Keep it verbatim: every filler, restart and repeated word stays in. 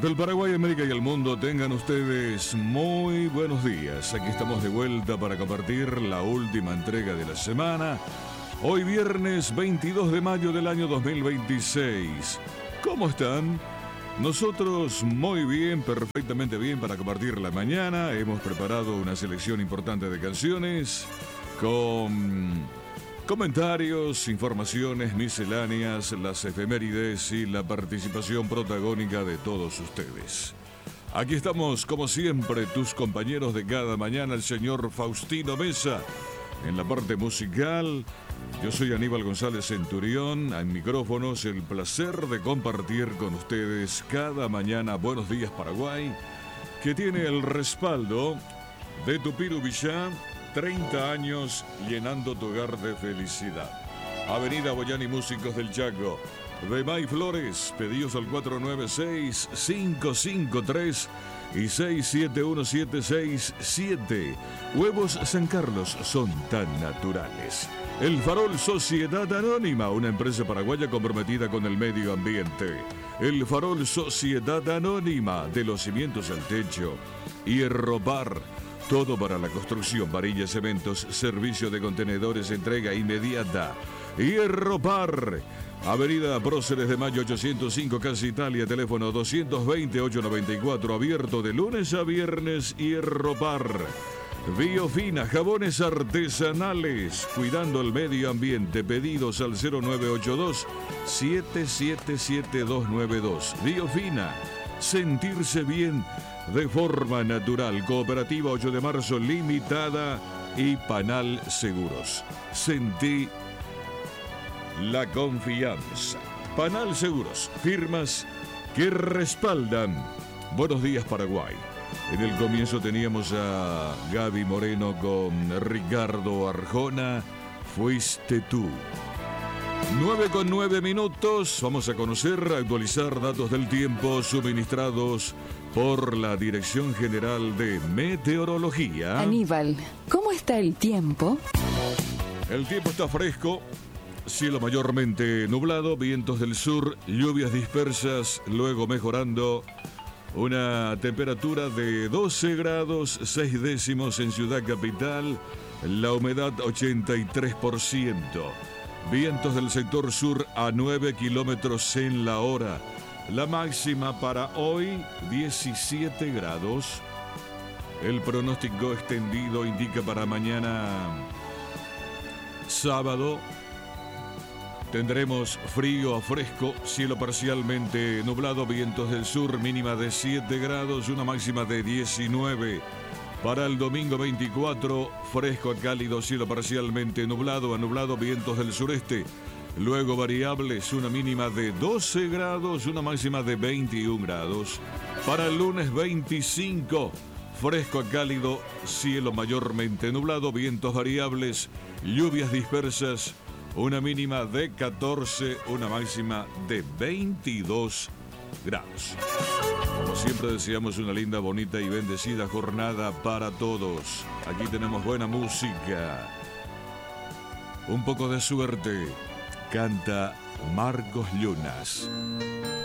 Del Paraguay, América y el mundo, tengan ustedes muy buenos días. Aquí estamos de vuelta para compartir la última entrega de la semana. Hoy viernes veintidós de mayo del año dos mil veintiséis. ¿Cómo están? Nosotros muy bien, perfectamente bien para compartir la mañana. Hemos preparado una selección importante de canciones con comentarios, informaciones misceláneas, las efemérides y la participación protagónica de todos ustedes. Aquí estamos, como siempre, tus compañeros de cada mañana, el señor Faustino Mesa en la parte musical. Yo soy Aníbal González Centurión, en micrófonos, el placer de compartir con ustedes cada mañana Buenos Días Paraguay, que tiene el respaldo de Tupiru Villá, treinta años llenando tu hogar de felicidad. Avenida Boyani Músicos del Chaco. De May Flores, pedidos al cuatro nueve seis, cinco cinco tres y seis siete uno siete seis siete. Huevos San Carlos son tan naturales. El Farol Sociedad Anónima, una empresa paraguaya comprometida con el medio ambiente. El Farol Sociedad Anónima, de los cimientos al techo. Hierropar, todo para la construcción, varillas, cementos, servicio de contenedores, entrega inmediata. Hierropar, Avenida Próceres de Mayo ochocientos cinco, Casa Italia, teléfono doscientos veinte, ochocientos noventa y cuatro, abierto de lunes a viernes. Hierropar. Biofina, jabones artesanales, cuidando el medio ambiente. Pedidos al cero nueve ocho dos, siete siete siete dos nueve dos. Biofina, sentirse bien de forma natural. Cooperativa ocho de marzo Limitada y Panal Seguros. Sentí la confianza. Panal Seguros, firmas que respaldan Buenos Días Paraguay. En el comienzo teníamos a Gaby Moreno con Ricardo Arjona, Fuiste tú. nueve con nueve minutos, vamos a conocer, actualizar datos del tiempo suministrados por la Dirección General de Meteorología. Aníbal, ¿cómo está el tiempo? El tiempo está fresco, cielo mayormente nublado, vientos del sur, lluvias dispersas, luego mejorando. Una temperatura de doce grados, seis décimos en Ciudad Capital, la humedad ochenta y tres por ciento. Vientos del sector sur a nueve kilómetros en la hora. La máxima para hoy, diecisiete grados. El pronóstico extendido indica para mañana sábado. Tendremos frío a fresco, cielo parcialmente nublado, vientos del sur, mínima de siete grados, una máxima de diecinueve. Para el domingo veinticuatro, fresco a cálido, cielo parcialmente nublado a nublado, vientos del sureste. Luego variables, una mínima de doce grados, una máxima de veintiún grados. Para el lunes veinticinco, fresco a cálido, cielo mayormente nublado, vientos variables, lluvias dispersas. Una mínima de catorce, una máxima de veintidós grados. Como siempre deseamos una linda, bonita y bendecida jornada para todos. Aquí tenemos buena música. Un poco de suerte. Canta Marcos Llunas.